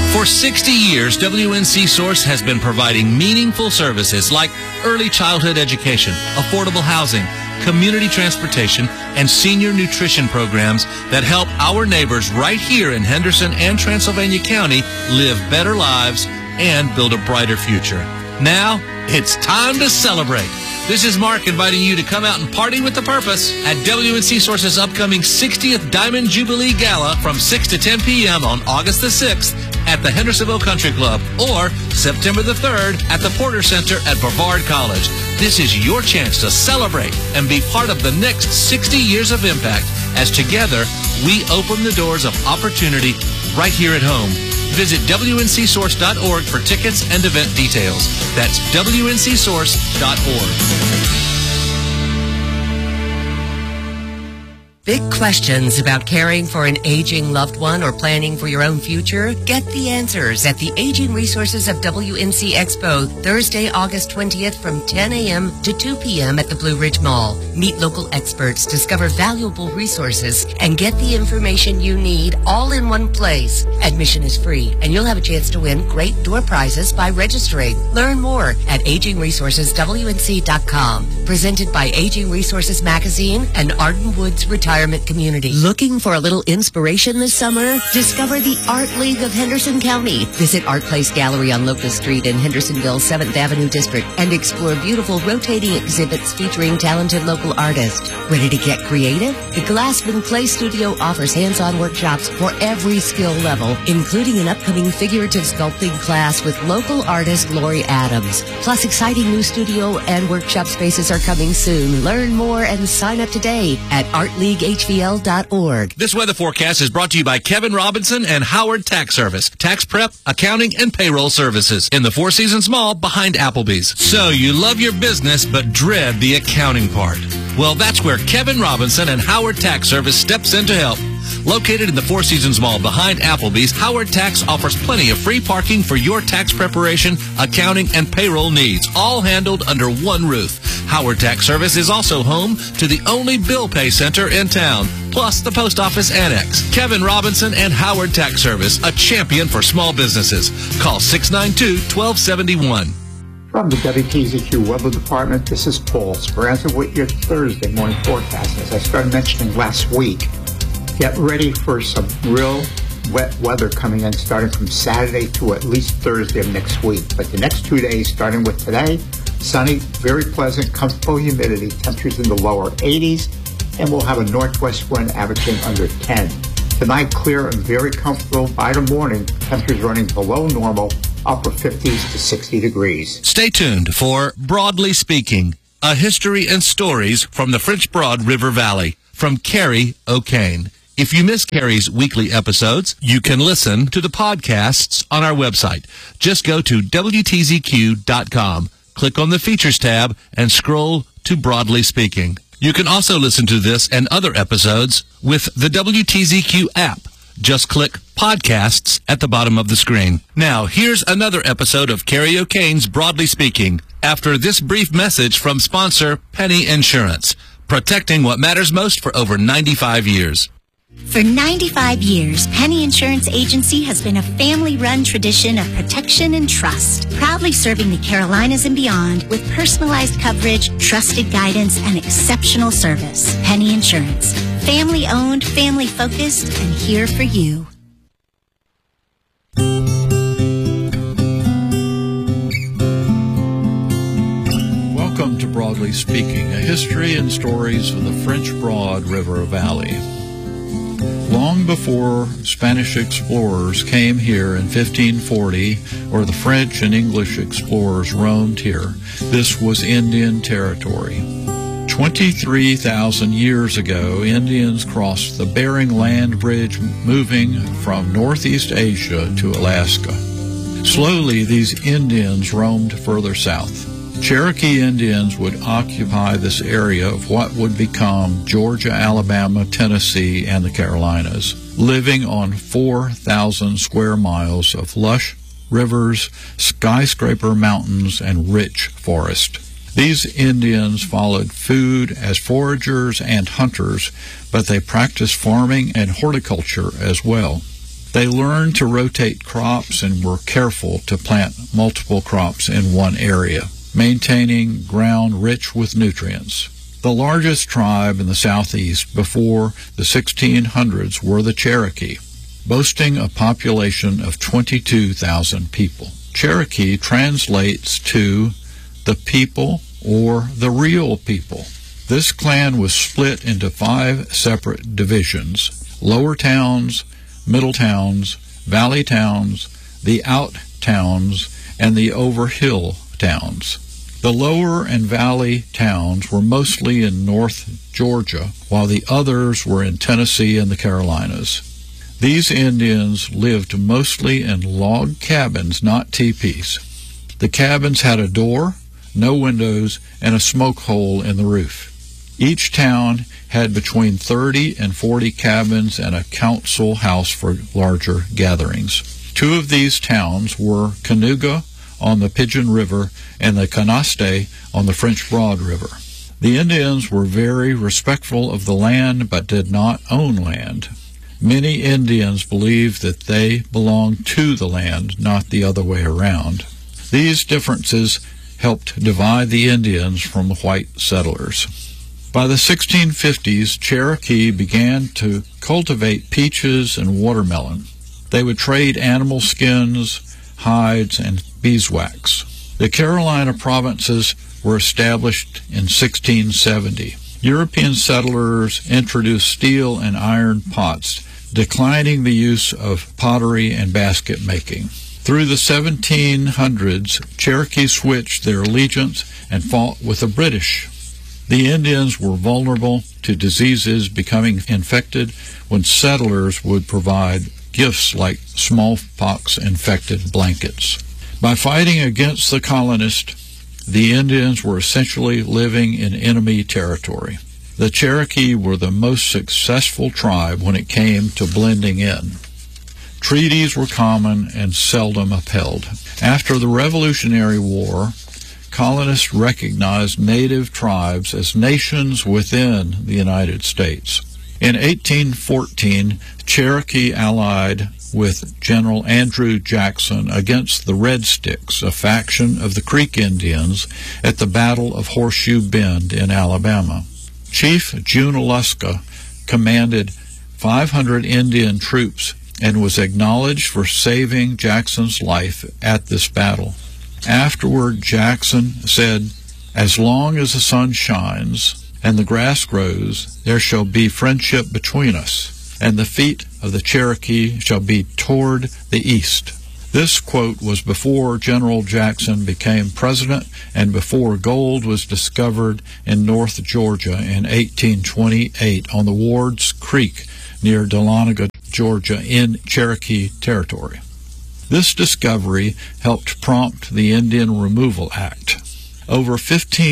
For 60 years, WNC Source has been providing meaningful services like early childhood education, affordable housing, community transportation, and senior nutrition programs that help our neighbors right here in Henderson and Transylvania County live better lives and build a brighter future. Now, it's time to celebrate. This is Mark inviting you to come out and party with the purpose at WNC Source's upcoming 60th Diamond Jubilee Gala from 6 to 10 p.m. on August the 6th at the Hendersonville Country Club or September the 3rd at the Porter Center at Brevard College. This is your chance to celebrate and be part of the next 60 years of impact as together we open the doors of opportunity right here at home. Visit WNCSource.org for tickets and event details. That's WNCSource.org. Big questions about caring for an aging loved one or planning for your own future? Get the answers at the Aging Resources of WNC Expo, Thursday, August 20th from 10 a.m. to 2 p.m. at the Blue Ridge Mall. Meet local experts, discover valuable resources, and get the information you need all in one place. Admission is free, and you'll have a chance to win great door prizes by registering. Learn more at AgingResourcesWNC.com. Presented by Aging Resources Magazine and Arden Woods Retirement Community. Looking for a little inspiration this summer? Discover the Art League of Henderson County. Visit Art Place Gallery on Locust Street in Hendersonville's 7th Avenue District and explore beautiful rotating exhibits featuring talented local artists. Ready to get creative? The Glassman Clay Studio offers hands-on workshops for every skill level, including an upcoming figurative sculpting class with local artist Lori Adams. Plus, exciting new studio and workshop spaces are coming soon. Learn more and sign up today at artleaguehvl.org. This weather forecast is brought to you by Kevin Robinson and Howard Tax Service. Tax prep, accounting, and payroll services in the Four Seasons Mall behind Applebee's. So you love your business but dread the accounting part. Well, that's where Kevin Robinson and Howard Tax Service steps in to help. Located in the Four Seasons Mall behind Applebee's, Howard Tax offers plenty of free parking for your tax preparation, accounting, and payroll needs, all handled under one roof. Howard Tax Service is also home to the only bill pay center in town, plus the post office annex. Kevin Robinson and Howard Tax Service, a champion for small businesses. Call 692-1271. From the WTZQ Weather Department, this is Paul Speranza with your Thursday morning forecast. As I started mentioning last week, get ready for some real wet weather coming in starting from Saturday to at least Thursday of next week. But the next 2 days, starting with today, sunny, very pleasant, comfortable humidity, temperatures in the lower 80s, and we'll have a northwest wind averaging under 10. Tonight, clear and very comfortable. By the morning, temperatures running below normal, upper 50s to 60 degrees. Stay tuned for Broadly Speaking, a history and stories from the French Broad River Valley, from Carrie O'Kane. If you miss Carrie's weekly episodes, you can listen to the podcasts on our website. Just go to WTZQ.com, click on the Features tab, and scroll to Broadly Speaking. You can also listen to this and other episodes with the WTZQ app. Just click Podcasts at the bottom of the screen. Now, here's another episode of Carrie O'Kane's Broadly Speaking, after this brief message from sponsor Penny Insurance, protecting what matters most for over 95 years. For 95 years, Penny Insurance Agency has been a family-run tradition of protection and trust, proudly serving the Carolinas and beyond with personalized coverage, trusted guidance, and exceptional service. Penny Insurance, family-owned, family-focused, and here for you. Welcome to Broadly Speaking, a history and stories of the French Broad River Valley. Long before Spanish explorers came here in 1540, or the French and English explorers roamed here, this was Indian territory. 23,000 years ago, Indians crossed the Bering Land Bridge, moving from Northeast Asia to Alaska. Slowly, these Indians roamed further south. Cherokee Indians would occupy this area of what would become Georgia, Alabama, Tennessee, and the Carolinas, living on 4,000 square miles of lush rivers, skyscraper mountains, and rich forest. These Indians followed food as foragers and hunters, but they practiced farming and horticulture as well. They learned to rotate crops and were careful to plant multiple crops in one area, maintaining ground rich with nutrients. The largest tribe in the southeast before the 1600s were the Cherokee, boasting a population of 22,000 people. Cherokee translates to the people or the real people. This clan was split into 5 separate divisions: lower towns, middle towns, valley towns, the out towns, and the over-hill towns. The lower and valley towns were mostly in North Georgia, while the others were in Tennessee and the Carolinas. These Indians lived mostly in log cabins, not teepees. The cabins had a door, no windows, and a smoke hole in the roof. Each town had between 30 and 40 cabins and a council house for larger gatherings. 2 of these towns were Cayuga on the Pigeon River and the Canasta on the French Broad River. The Indians were very respectful of the land but did not own land. Many Indians believed that they belonged to the land, not the other way around. These differences helped divide the Indians from the white settlers. By the 1650s, Cherokee began to cultivate peaches and watermelon. They would trade animal skins, hides, and beeswax. The Carolina provinces were established in 1670. European settlers introduced steel and iron pots, declining the use of pottery and basket making. Through the 1700s, Cherokee switched their allegiance and fought with the British. The Indians were vulnerable to diseases becoming infected when settlers would provide gifts like smallpox-infected blankets. By fighting against the colonists, the Indians were essentially living in enemy territory. The Cherokee were the most successful tribe when it came to blending in. Treaties were common and seldom upheld. After the Revolutionary War, colonists recognized native tribes as nations within the United States. In 1814, Cherokee allied with General Andrew Jackson against the Red Sticks, a faction of the Creek Indians, at the Battle of Horseshoe Bend in Alabama. Chief Junaluska commanded 500 Indian troops and was acknowledged for saving Jackson's life at this battle. Afterward, Jackson said, "As long as the sun shines and the grass grows, there shall be friendship between us, and the feet of the Cherokee shall be toward the east." This quote was before General Jackson became president and before gold was discovered in North Georgia in 1828 on the Ward's Creek near Dahlonega, Georgia, in Cherokee territory. This discovery helped prompt the Indian Removal Act. Over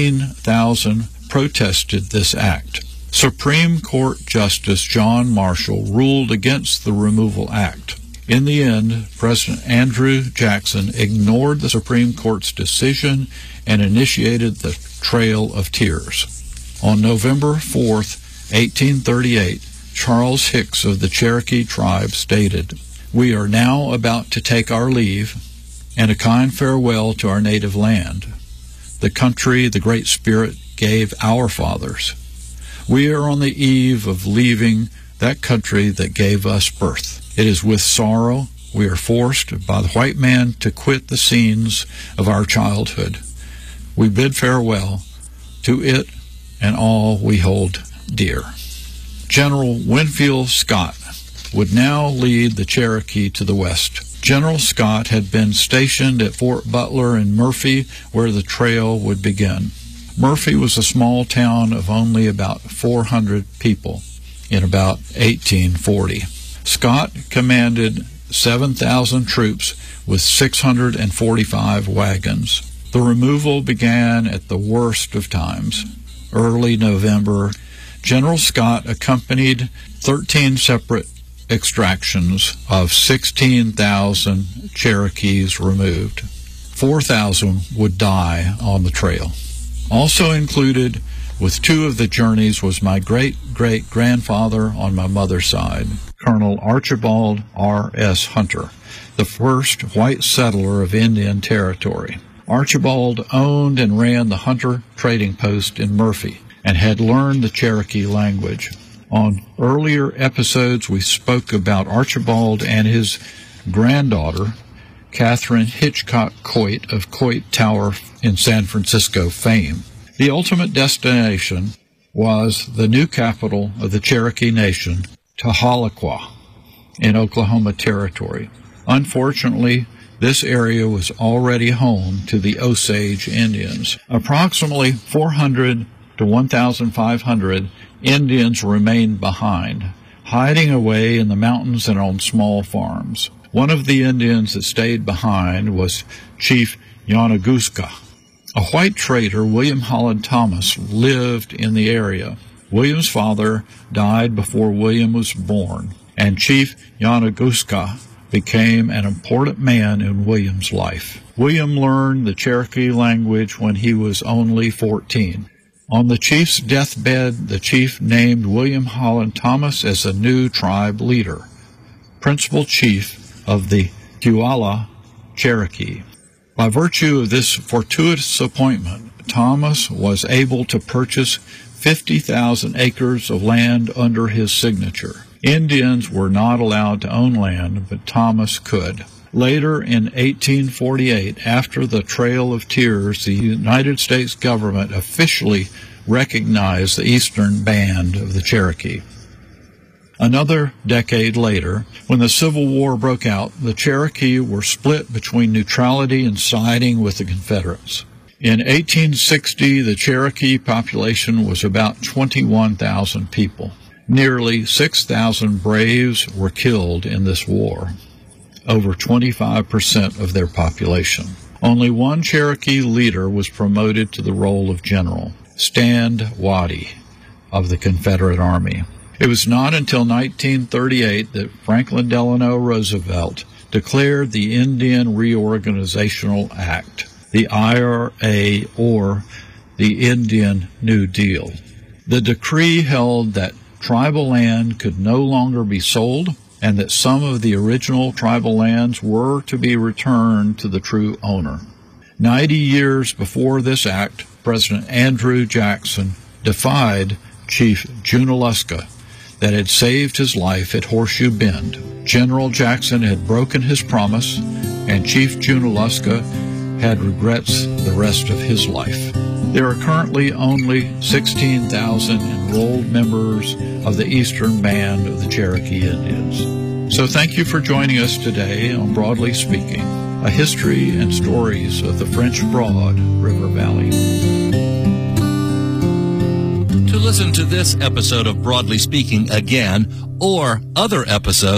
15,000 protested this act. Supreme Court Justice John Marshall ruled against the Removal Act. In the end, President Andrew Jackson ignored the Supreme Court's decision and initiated the Trail of Tears. On November 4th, 1838, Charles Hicks of the Cherokee tribe stated, "We are now about to take our leave and a kind farewell to our native land, the country the Great Spirit gave our fathers. We are on the eve of leaving that country that gave us birth. It is with sorrow we are forced by the white man to quit the scenes of our childhood. We bid farewell to it and all we hold dear." General Winfield Scott would now lead the Cherokee to the west. General Scott had been stationed at Fort Butler in Murphy, where the trail would begin. Murphy was a small town of only about 400 people in about 1840. Scott commanded 7,000 troops with 645 wagons. The removal began at the worst of times, early November. General Scott accompanied 13 separate extractions of 16,000 Cherokees removed. 4,000 would die on the trail. Also included with 2 of the journeys was my great-great-grandfather on my mother's side, Colonel Archibald R.S. Hunter, the first white settler of Indian Territory. Archibald owned and ran the Hunter Trading Post in Murphy and had learned the Cherokee language. On earlier episodes, we spoke about Archibald and his granddaughter, Catherine Hitchcock Coit of Coit Tower in San Francisco fame. The ultimate destination was the new capital of the Cherokee Nation, Tahlequah, in Oklahoma Territory. Unfortunately, this area was already home to the Osage Indians. Approximately 400 to 1,500 Indians remained behind, hiding away in the mountains and on small farms. One of the Indians that stayed behind was Chief Yanaguska. A white trader, William Holland Thomas, lived in the area. William's father died before William was born, and Chief Yanaguska became an important man in William's life. William learned the Cherokee language when he was only 14. On the chief's deathbed, the chief named William Holland Thomas as a new tribe leader, principal chief of the Puyallup Cherokee. By virtue of this fortuitous appointment, Thomas was able to purchase 50,000 acres of land under his signature. Indians were not allowed to own land, but Thomas could. Later, in 1848, after the Trail of Tears, the United States government officially recognized the Eastern Band of the Cherokee. Another decade later, when the Civil War broke out, the Cherokee were split between neutrality and siding with the Confederates. In 1860, the Cherokee population was about 21,000 people. Nearly 6,000 braves were killed in this war, over 25% of their population. Only one Cherokee leader was promoted to the role of general, Stand Watie of the Confederate Army. It was not until 1938 that Franklin Delano Roosevelt declared the Indian Reorganizational Act, the IRA, or the Indian New Deal. The decree held that tribal land could no longer be sold and that some of the original tribal lands were to be returned to the true owner. 90 years before this act, President Andrew Jackson defied Chief Junaluska that had saved his life at Horseshoe Bend. General Jackson had broken his promise, and Chief Junaluska had regrets the rest of his life. There are currently only 16,000 enrolled members of the Eastern Band of the Cherokee Indians. So thank you for joining us today on Broadly Speaking, a history and stories of the French Broad River Valley. To listen to this episode of Broadly Speaking again, or other episodes,